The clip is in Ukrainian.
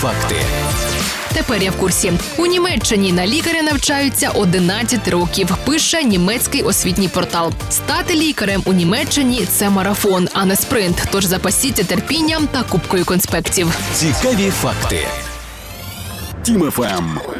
факти. Тепер я в курсі. У Німеччині на лікаря навчаються 11 років, пише німецький освітній портал. Стати лікарем у Німеччині – це марафон, а не спринт. Тож запасіться терпінням та купкою конспектів. Цікаві факти. Тім ФМ.